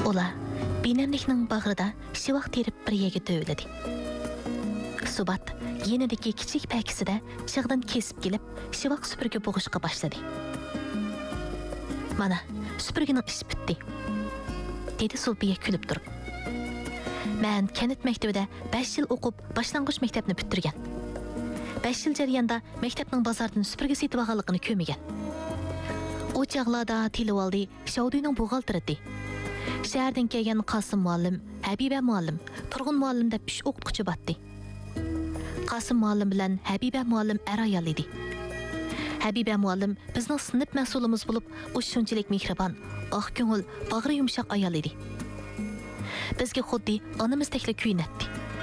Ular benamlikning bag'rida shivaq terib bir yerga to'yladi. Subat yenidagi kichik pakisida chig'dan kesib kelib, shivaq supurgi bo'g'ishga boshladi. Mana, supurgining ishi bitdi, dedi Sulbiya kulib turib. Men kanit maktabida 5 yil o'qib, boshlang'ich maktabni bitirgan. 5 yil jarayonida maktabning bozordan supurgi setib olganligini ko'rmagan. O chaqlarda tilib oldi, Shaudiyning buxgalteri edi. Shahardan kelgan Qosim muallim, Habiba muallim, Turg'un muallim deb 3 o'qituvchi batdi. Qosim muallim bilan Habiba muallim ayol edi. Habiba muallim bizning sinf mas'ulimiz bo'lib, u shunchalik mehribon, oq ko'ngil, bag'ri yumshoq ayol edi. Bizga xuddi onamizdek kuyinatdi.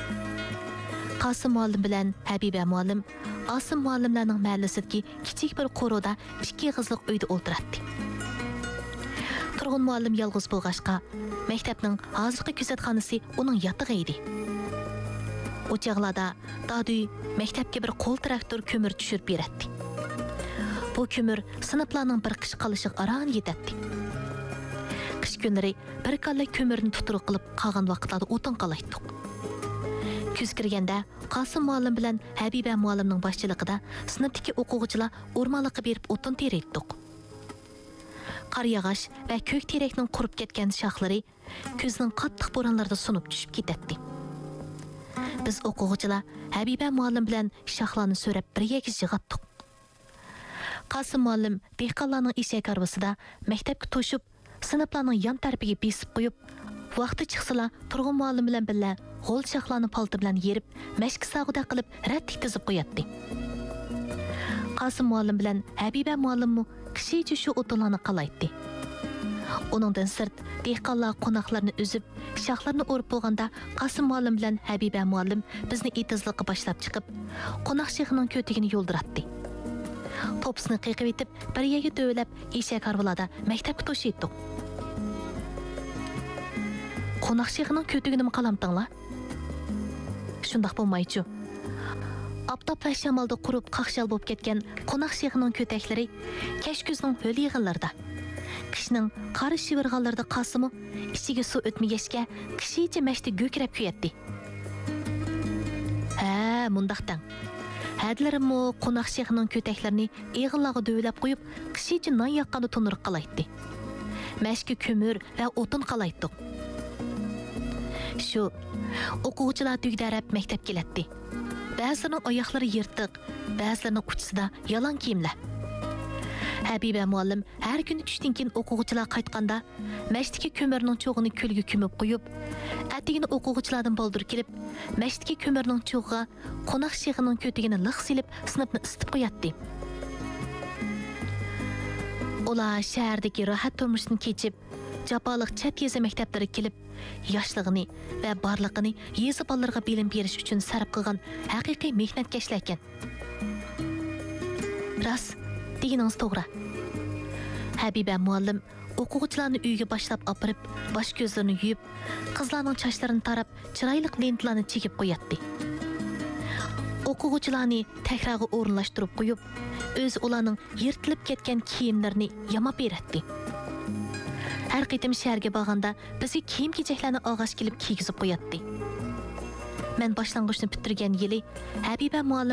Qosim muallim bilan Habiba muallim Osim muallimlarning mahallasidagi kichik bir qo'roda 2 qizliq uyda o'ltiratdi. Turg'un muallim yolg'iz bo'lg'achqa, maktabning hozirgi kuzatxonasi uning yotig'i edi. O chaqlarda Dadu maktabga bir qo'l traktor ko'mir tushirib beradi. Bu ko'mir sinflarning bir qish qolishiga aran yetadi. Qish kunlari bir kalla ko'mirni tuturuq qilib qolgan vaqtlarda o'tin qalaytdik. Kuz kirganda Qosim muallim bilan Habiba muallimning boshchiligida sinfdagi o'quvchilar o'rmonliqqa berib o'tin teraytdik. Qar yog'och va ko'k terakning qurib ketgan shoxlari kuzning qattiq bo'ronlarida sunib tushib ketadi. Biz o'quvchilar Habiba muallim bilan shoxlarni so'rab bir yerga yig'atdik. Qosim muallim dehqonlarning eshak arbasida maktabga to'shib, sinflarning yon tarafiga besib qo'yib, vaqti chiqsalar Turg'un muallim bilan birga g'o'l shoxlarni palti bilan yerib, mashq sag'ida qilib rattik tizib qo'yatdi. Qosim muallim bilan Habiba muallimmi kishicha shu o'tinlarni qalaytdi. Uningdan sirt dehqonlar qo'noqlarni uzib, shoxlarni o'rib bo'lganda Qosim muallim bilan Habiba muallim bizni etizliqqa boshlab chiqib, qo'noq shexining ko'tigini yo'ldiratdi. Topsini qiqib etib, bir yerga to'ylab, eshak harvalarda maktabga to'shaytdik. Qo'noq shexining ko'tigini qalamtinglar? Shundoq bo'lmaychi. Aptop va shamolda qurib qaqshal bo'lib ketgan qo'noq shexining ko'taklari kashkuzning ho'l yig'inlarida, qishning qari shivirg'anlarida Qosimi ichiga suv o'tmagachga kishicha mashti go'krab kuyatdi. Ha, mundaqdan. Hadlarimmo qo'noq shexining ko'taklarini eg'inlarga do'ylab qo'yib, kishicha non yaqqanda tunurib qalaytdi. Mashki ko'mir va o'tin qalaytdik. Shu o'quvchilar tugdarab maktab keladi. Ba'zilarning oyoqlari yirtiq, ba'zilarning uchisida yalan kiyimlar. Habiba muallim har kuni tushdan keyin o'quvchilar qaytganda masjidga ko'mirning cho'g'ini kulga ko'mib qo'yib, atigini o'quvchilardan boldir kelib, masjidga ko'mirning cho'g'iga qo'noq shexining ko'tigini liq silib, sinfni isitib qo'yatdi. Ular shahardagi rohat turmushdan kechib, jafoliq chat yeza maktablariga kelib, yoshligini va borlig'ini yeza bolalarga bilim berish uchun sarf qilgan haqiqiy mehnatkash ekan. Ras, deganingiz to'g'ri. Habiba muallim o'quvchilarni uyga boshlab opirib, bosh ko'zlarini yuvib, qizlarning sochlarini tarab, chiroyli lentalarni chekib qo'yatdi. O'quvchilarni takrorga o'rinlashtirib qo'yib, o'zi ularning yirtilib ketgan kiyimlarini yamab beradi. Har qitim shaharga borganda bizga kiyim-kechaklarni og'ash kelib kiygizib qo'yatdi. Men boshlang'ichni bitirgan yili Habiba muallim